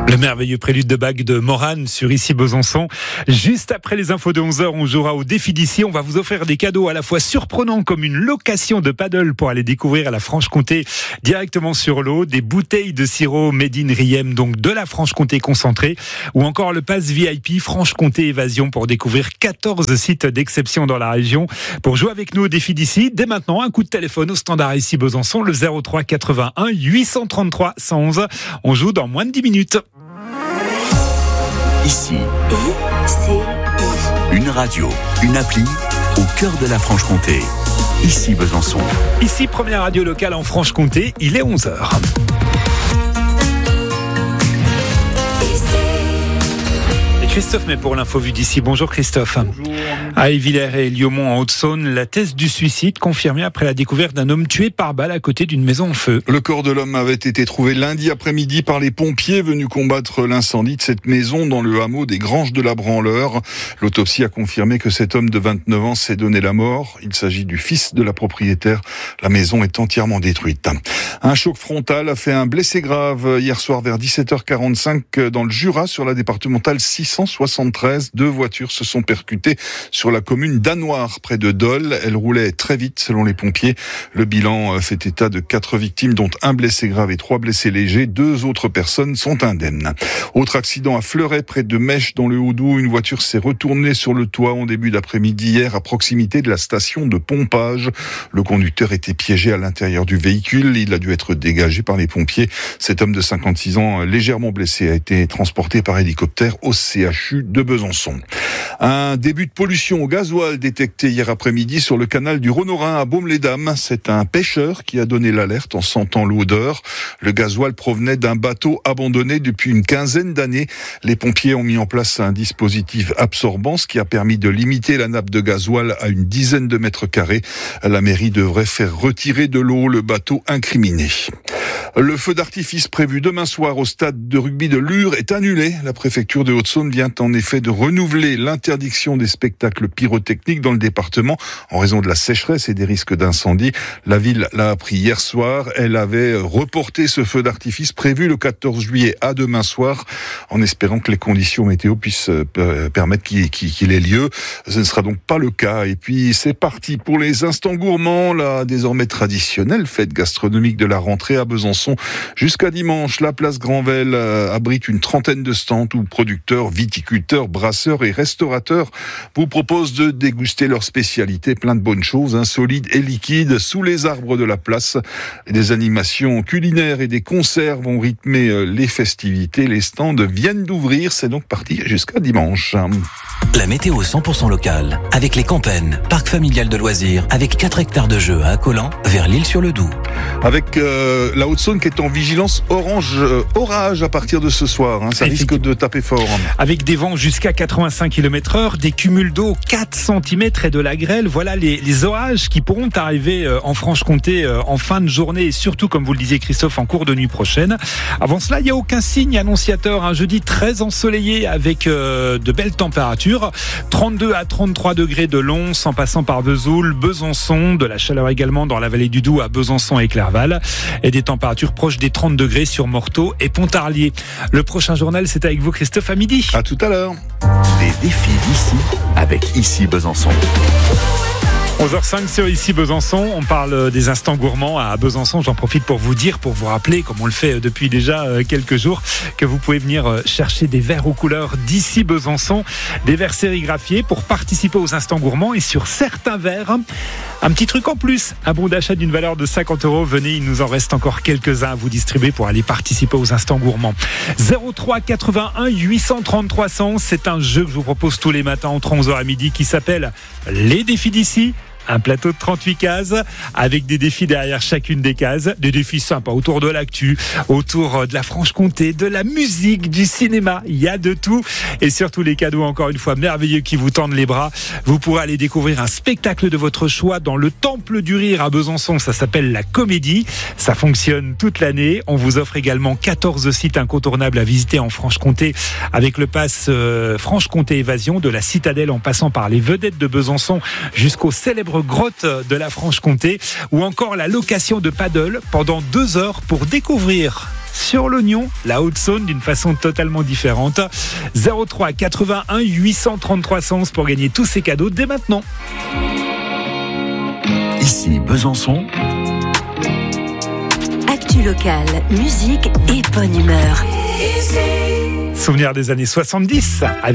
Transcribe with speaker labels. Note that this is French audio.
Speaker 1: Le merveilleux prélude de Bach de Morane sur Ici Besançon. Juste après les infos de 11h, on jouera au défi d'ici. On va vous offrir des cadeaux à la fois surprenants comme une location de paddle pour aller découvrir à la Franche-Comté directement sur l'eau, des bouteilles de sirop Made in Riem, donc de la Franche-Comté concentrée, ou encore le pass VIP Franche-Comté Évasion pour découvrir 14 sites d'exception dans la région. Pour jouer avec nous au défi d'ici, dès maintenant, un coup de téléphone au standard Ici Besançon, le 03 81 833 111. On joue dans moins de 10 minutes.
Speaker 2: Ici, une radio, une appli au cœur de la Franche-Comté. Ici Besançon.
Speaker 1: Ici, première radio locale en Franche-Comté, il est 11h. Christophe, mais pour l'info vue d'ici. Bonjour Christophe.
Speaker 3: Bonjour.
Speaker 1: À Évillers et Liaumont en Haute-Saône, la thèse du suicide confirmée après la découverte d'un homme tué par balle à côté d'une maison en feu.
Speaker 3: Le corps de l'homme avait été trouvé lundi après-midi par les pompiers venus combattre l'incendie de cette maison dans le hameau des Granges de la Branleur. L'autopsie a confirmé que cet homme de 29 ans s'est donné la mort. Il s'agit du fils de la propriétaire. La maison est entièrement détruite. Un choc frontal a fait un blessé grave hier soir vers 17h45 dans le Jura sur la départementale 673. 2 voitures se sont percutées sur la commune d'Anoire près de Dole. Elles roulaient très vite selon les pompiers. Le bilan fait état de 4 victimes dont un blessé grave et 3 blessés légers. 2 autres personnes sont indemnes. Autre accident à Fleuret près de Mèche dans le Haut-Doubs. Une voiture s'est retournée sur le toit en début d'après-midi hier à proximité de la station de pompage. Le conducteur était piégé à l'intérieur du véhicule. Il a dû être dégagé par les pompiers. Cet homme de 56 ans légèrement blessé a été transporté par hélicoptère au CHU de Besançon. Un début de pollution au gasoil détecté hier après-midi sur le canal du Rhône-Rhin à Baume-les-Dames. C'est un pêcheur qui a donné l'alerte en sentant l'odeur. Le gasoil provenait d'un bateau abandonné depuis une quinzaine d'années. Les pompiers ont mis en place un dispositif absorbant, ce qui a permis de limiter la nappe de gasoil à une dizaine de mètres carrés. La mairie devrait faire retirer de l'eau le bateau incriminé. Le feu d'artifice prévu demain soir au stade de rugby de Lure est annulé. La préfecture de Haute-Saône vient en effet de renouveler l'interdiction des spectacles pyrotechniques dans le département en raison de la sécheresse et des risques d'incendie. La ville l'a appris hier soir. Elle avait reporté ce feu d'artifice prévu le 14 juillet à demain soir en espérant que les conditions météo puissent permettre qu'il ait lieu. Ce ne sera donc pas le cas. Et puis c'est parti pour les instants gourmands, la désormais traditionnelle fête gastronomique de la rentrée à Besançon. Jusqu'à dimanche, la place Granvelle abrite une trentaine de stands où producteurs, viticulteurs, brasseurs et restaurateurs vous proposent de déguster leurs spécialités, plein de bonnes choses, solides et liquides, sous les arbres de la place. Des animations culinaires et des concerts vont rythmer les festivités. Les stands viennent d'ouvrir, c'est donc parti jusqu'à dimanche.
Speaker 2: La météo 100% locale, avec les Campennes, parc familial de loisirs, avec 4 hectares de jeux à Accolant, vers l'Île-sur-le-Doubs.
Speaker 3: Avec la Haute-Saône qui est en vigilance orage à partir de ce soir. Ça risque de taper fort.
Speaker 1: Avec des vents jusqu'à 85 km/h, des cumuls d'eau 4 cm et de la grêle. Voilà les orages qui pourront arriver en Franche-Comté en fin de journée et surtout, comme vous le disiez Christophe, en cours de nuit prochaine. Avant cela, il n'y a aucun signe annonciateur. Un jeudi très ensoleillé avec de belles températures. 32 à 33 degrés de Lons en passant par Vesoul, Besançon, de la chaleur également dans la vallée du Doubs à Besançon et Clerval et des températures proches des 30 degrés sur Morteau et Pontarlier. Le prochain journal, c'est avec vous Christophe à midi.
Speaker 3: À tout à l'heure.
Speaker 2: Des défis d'ici avec Ici Besançon.
Speaker 1: 11h05 sur Ici Besançon, on parle des instants gourmands à Besançon. J'en profite pour vous rappeler, comme on le fait depuis déjà quelques jours, que vous pouvez venir chercher des verres aux couleurs d'Ici Besançon, des verres sérigraphiés pour participer aux instants gourmands. Et sur certains verres, un petit truc en plus, un bon d'achat d'une valeur de 50 €. Venez, il nous en reste encore quelques-uns à vous distribuer pour aller participer aux instants gourmands. 03 81 833 100, c'est un jeu que je vous propose tous les matins entre 11h et midi qui s'appelle Les défis d'ici. Un plateau de 38 cases avec des défis derrière chacune des cases, des défis sympas autour de l'actu, autour de la Franche-Comté, de la musique, du cinéma, il y a de tout et surtout les cadeaux encore une fois merveilleux qui vous tendent les bras. Vous pourrez aller découvrir un spectacle de votre choix dans le Temple du Rire à Besançon, ça s'appelle La Comédie, ça fonctionne toute l'année. On vous offre également 14 sites incontournables à visiter en Franche-Comté avec le pass Franche-Comté Évasion de la Citadelle en passant par les vedettes de Besançon jusqu'au célèbre grotte de la Franche-Comté ou encore la location de paddle pendant 2 heures pour découvrir sur l'oignon, la Haute-Saône, d'une façon totalement différente. 03 81 833 111 pour gagner tous ces cadeaux dès maintenant.
Speaker 2: Ici Besançon.
Speaker 4: Actu locale, musique et bonne humeur.
Speaker 1: Souvenir des années 70 avec